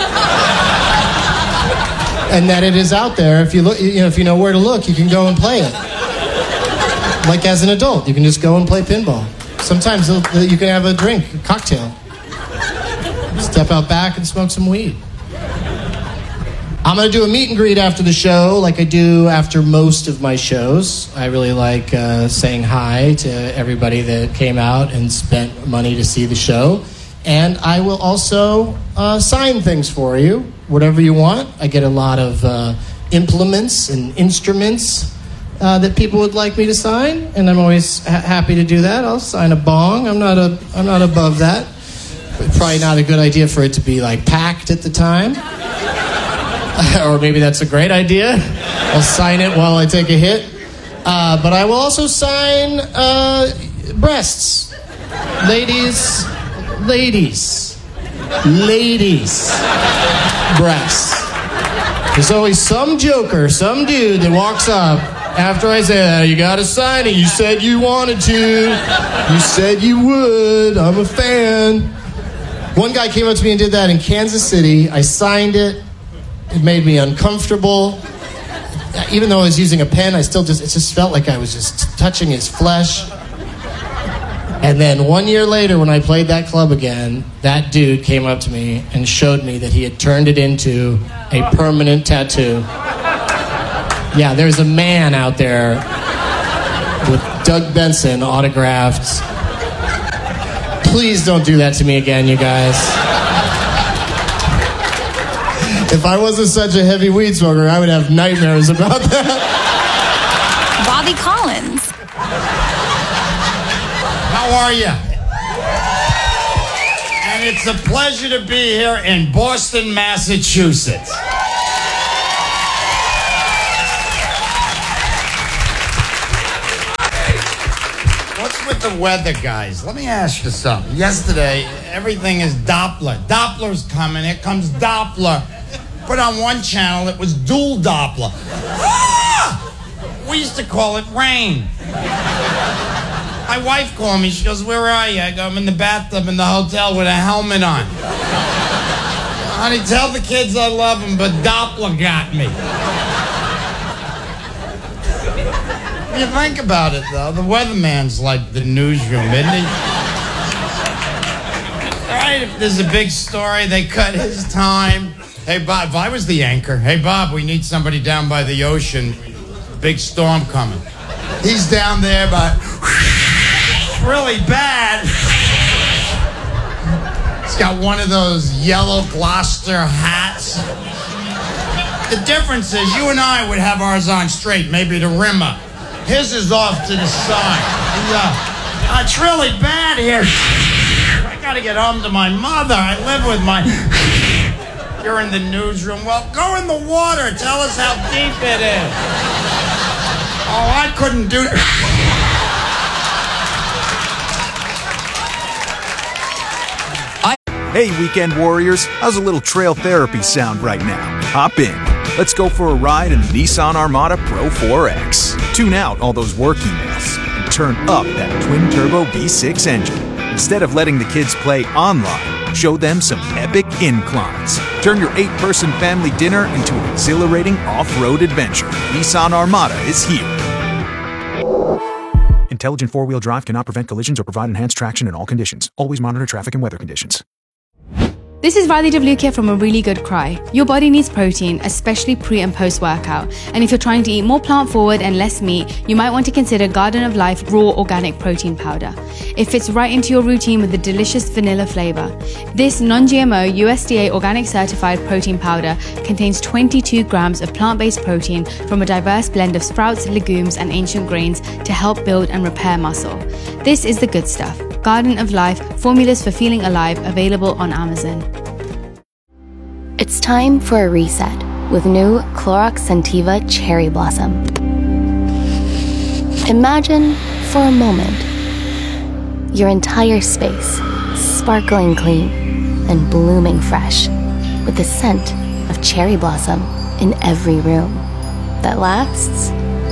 And that it is out there. If you look, you know, if you know where to look, you can go and play it. Like as an adult, you can just go and play pinball. Sometimes you can have a drink, a cocktail. Step out back and smoke some weed. I'm gonna do a meet and greet after the show, like I do after most of my shows. I really like uh, saying hi to everybody that came out and spent money to see the show. And I will also uh, sign things for you, whatever you want. I get a lot of uh, implements and instruments uh, that people would like me to sign, and I'm always ha- happy to do that. I'll sign a bong. I'm not a, I'm not above that. But probably not a good idea for it to be like packed at the time, or maybe that's a great idea. I'll sign it while I take a hit. Uh, but I will also sign uh, breasts, ladies. Ladies. Ladies. Breasts. There's always some joker, some dude that walks up after I say, oh, you gotta sign it. You said you wanted to. You said you would. I'm a fan. One guy came up to me and did that in Kansas City. I signed it. It made me uncomfortable. Even though I was using a pen, I still just, it just felt like I was just touching his flesh. And then one year later, when I played that club again, that dude came up to me and showed me that he had turned it into a permanent tattoo. Yeah, there's a man out there with Doug Benson autographed. Please don't do that to me again, you guys. If I wasn't such a heavy weed smoker, I would have nightmares about that. Bob Lily Collins. How are you? And it's a pleasure to be here in Boston, Massachusetts. What's with the weather, guys? Let me ask you something. Yesterday, everything is Doppler. Doppler's coming. Here comes Doppler. But on one channel, it was dual Doppler. Ah! We used to call it rain. My wife called me. She goes, where are you? I go, I'm in the bathtub in the hotel with a helmet on. Honey, tell the kids I love them, but Doppler got me. You think about it, though, the weatherman's like the newsroom, isn't he? All right, if there's a big story, they cut his time. Hey, Bob, if I was the anchor, hey, Bob, we need somebody down by the ocean. Big storm coming. He's down there, but really bad. He's got one of those yellow Gloucester hats. The difference is you and I would have ours on straight, maybe the rim up. His is off to the side. Yeah. Uh, it's really bad here. I gotta get home to my mother. I live with my... You're in the newsroom. Well, go in the water. Tell us how deep it is. Oh, I couldn't do that. Hey, weekend warriors, how's a little trail therapy sound right now? Hop in. Let's go for a ride in the Nissan Armada Pro four X. Tune out all those work emails and turn up that twin-turbo V six engine. Instead of letting the kids play online, show them some epic inclines. Turn your eight-person family dinner into an exhilarating off-road adventure. Nissan Armada is here. Intelligent four-wheel drive cannot prevent collisions or provide enhanced traction in all conditions. Always monitor traffic and weather conditions. This is Riley Devlukia from A Really Good Cry. Your body needs protein, especially pre and post workout. And if you're trying to eat more plant forward and less meat, you might want to consider Garden of Life Raw Organic Protein Powder. It fits right into your routine with a delicious vanilla flavor. This non-G M O U S D A organic certified protein powder contains twenty-two grams of plant-based protein from a diverse blend of sprouts, legumes, and ancient grains to help build and repair muscle. This is the good stuff. Garden of Life, formulas for feeling alive, available on Amazon. It's time for a reset with new Clorox Scentiva Cherry Blossom. Imagine, for a moment, your entire space sparkling clean and blooming fresh with the scent of cherry blossom in every room that lasts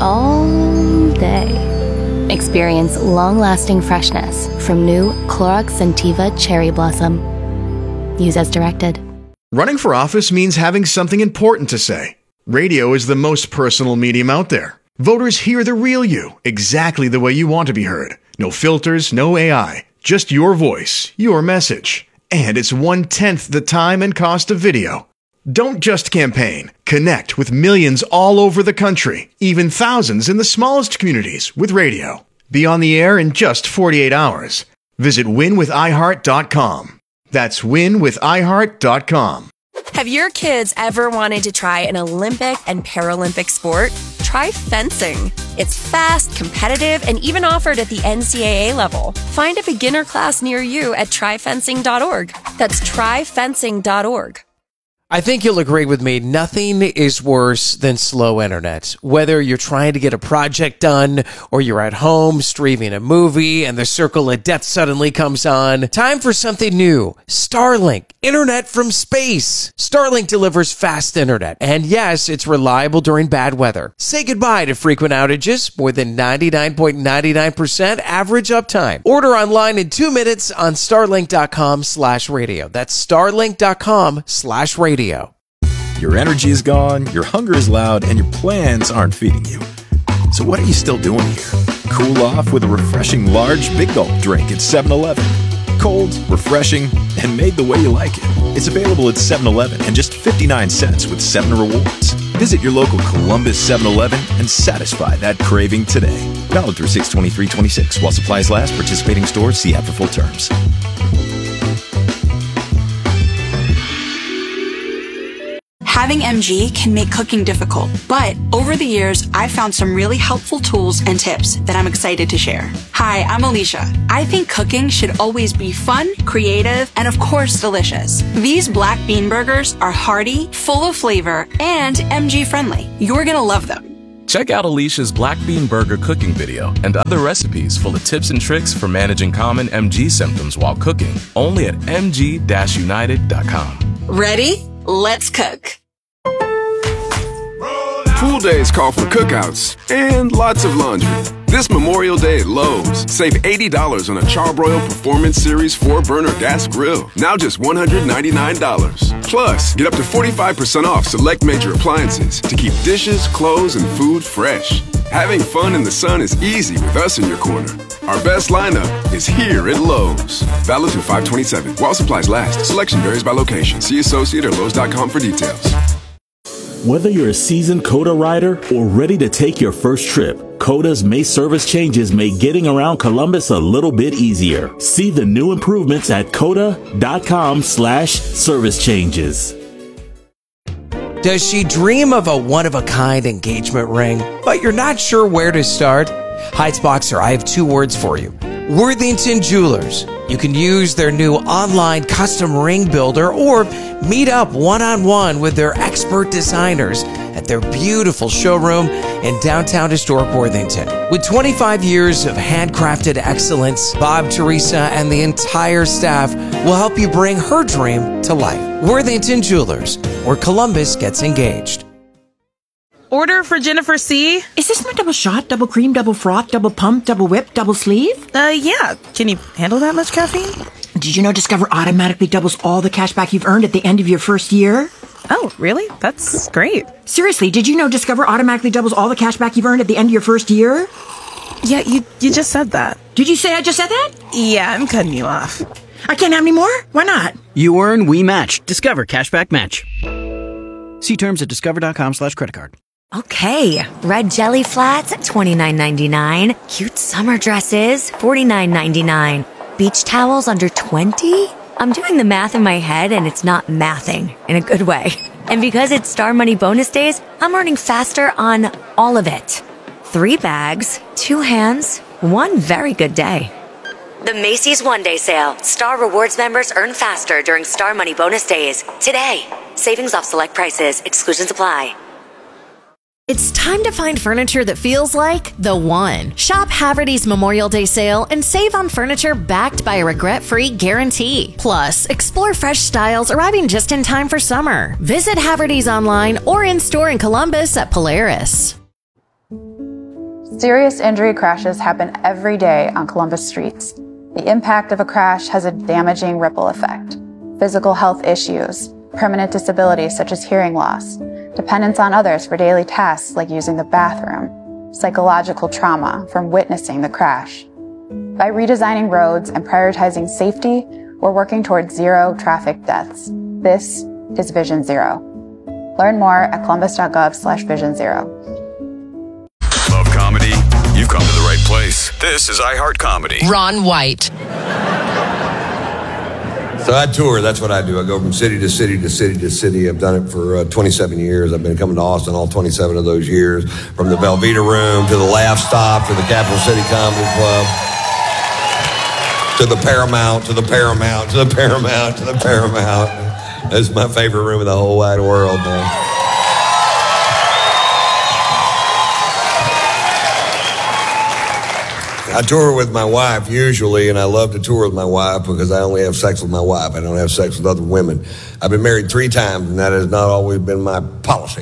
all day. Experience long-lasting freshness from new Clorox Scentiva Cherry Blossom. Use as directed. Running for office means having something important to say. Radio is the most personal medium out there. Voters hear the real you, exactly the way you want to be heard. No filters, no A I, just your voice, your message. And it's one-tenth the time and cost of video. Don't just campaign. Connect with millions all over the country, even thousands in the smallest communities with radio. Be on the air in just forty-eight hours. Visit win with i heart dot com. That's win with i heart dot com. Have your kids ever wanted to try an Olympic and Paralympic sport? Try fencing. It's fast, competitive, and even offered at the N C double A level. Find a beginner class near you at try fencing dot org. That's try fencing dot org. I think you'll agree with me, nothing is worse than slow internet. Whether you're trying to get a project done or you're at home streaming a movie and the circle of death suddenly comes on, time for something new. Starlink, internet from space. Starlink delivers fast internet, and yes, it's reliable during bad weather. Say goodbye to frequent outages, more than ninety-nine point nine nine percent average uptime. Order online in two minutes on starlink dot com slash radio. That's starlink dot com slash radio. Your energy is gone, your hunger is loud, and your plans aren't feeding you. So what are you still doing here? Cool off with a refreshing large Big Gulp drink at seven eleven. Cold, refreshing, and made the way you like it. It's available at seven eleven and just fifty-nine cents with seven rewards. Visit your local Columbus seven eleven and satisfy that craving today. Valid through six twenty-three twenty-six while supplies last. Participating stores, see app for full terms. Having M G can make cooking difficult, but over the years, I've found some really helpful tools and tips that I'm excited to share. Hi, I'm Alicia. I think cooking should always be fun, creative, and of course, delicious. These black bean burgers are hearty, full of flavor, and M G friendly. You're gonna love them. Check out Alicia's Black Bean Burger cooking video and other recipes full of tips and tricks for managing common M G symptoms while cooking, only at m g dash united dot com. Ready? Let's cook. Pool days call for cookouts and lots of laundry. This Memorial Day at Lowe's, save eighty dollars on a Charbroil Performance Series four burner gas grill. Now just one hundred ninety-nine dollars. Plus, get up to forty-five percent off select major appliances to keep dishes, clothes, and food fresh. Having fun in the sun is easy with us in your corner. Our best lineup is here at Lowe's. Valid through five twenty-seven. While supplies last. Selection varies by location. See associate or lowes dot com for details. Whether you're a seasoned COTA rider or ready to take your first trip, COTA's May service changes make getting around Columbus a little bit easier. See the new improvements at COTA.com slash service changes. Does she dream of a one-of-a-kind engagement ring, but you're not sure where to start? Heights Boxer, I have two words for you. Worthington Jewelers. You can use their new online custom ring builder or meet up one-on-one with their expert designers at their beautiful showroom in downtown historic Worthington. With twenty-five years of handcrafted excellence, Bob, Teresa, and the entire staff will help you bring her dream to life. Worthington Jewelers, where Columbus gets engaged. Order for Jennifer C. Is this my double shot, double cream, double froth, double pump, double whip, double sleeve? Uh, yeah. Can you handle that much caffeine? Did you know Discover automatically doubles all the cash back you've earned at the end of your first year? Oh, really? That's great. Seriously, did you know Discover automatically doubles all the cash back you've earned at the end of your first year? Yeah, you you just said that. Did you say I just said that? Yeah, I'm cutting you off. I can't have any more? Why not? You earn, we match. Discover Cashback Match. See terms at discover.com slash credit card. Okay, red jelly flats at twenty-nine ninety-nine. Cute summer dresses, forty-nine ninety-nine. Beach towels under twenty? I'm doing the math in my head and it's not mathing in a good way. And because it's Star Money bonus days, I'm earning faster on all of it. Three bags, two hands, one very good day. The Macy's One Day Sale. Star Rewards members earn faster during Star Money bonus days. Today. Savings off select prices. Exclusions apply. It's time to find furniture that feels like the one. Shop Haverty's Memorial Day sale and save on furniture backed by a regret-free guarantee. Plus, explore fresh styles arriving just in time for summer. Visit Haverty's online or in-store in Columbus at Polaris. Serious injury crashes happen every day on Columbus streets. The impact of a crash has a damaging ripple effect. Physical health issues, permanent disabilities such as hearing loss, dependence on others for daily tasks like using the bathroom, psychological trauma from witnessing the crash. By redesigning roads and prioritizing safety, we're working towards zero traffic deaths. This is Vision Zero. Learn more at columbus.gov slash vision zero. Love comedy? You've come to the right place. This is iHeart Comedy. Ron White. So I tour, that's what I do. I go from city to city to city to city. I've done it for uh, twenty-seven years. I've been coming to Austin all twenty-seven of those years. From the Velveeta Room to the Laugh Stop to the Capital City Comedy Club to the Paramount to the Paramount to the Paramount to the Paramount. That's my favorite room in the whole wide world, man. I tour with my wife usually, and I love to tour with my wife because I only have sex with my wife. I don't have sex with other women. I've been married three times, and that has not always been my policy.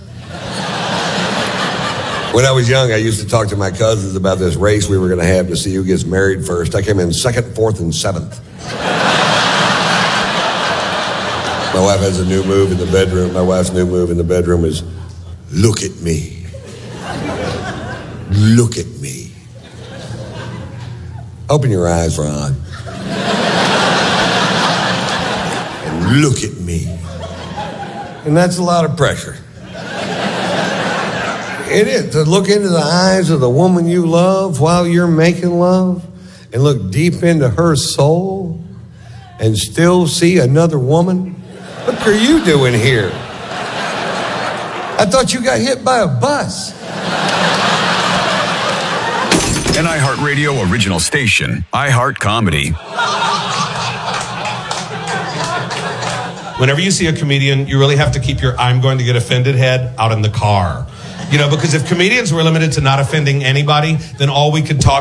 When I was young, I used to talk to my cousins about this race we were going to have to see who gets married first. I came in second, fourth, and seventh. My wife has a new move in the bedroom. My wife's new move in the bedroom is, look at me. Look at me. Open your eyes, Ron. And look at me. And that's a lot of pressure. It is, to look into the eyes of the woman you love while you're making love and look deep into her soul and still see another woman. What are you doing here? I thought you got hit by a bus. An iHeartRadio original station, iHeart Comedy. Whenever you see a comedian, you really have to keep your I'm going to get offended head out in the car. You know, because if comedians were limited to not offending anybody, then all we could talk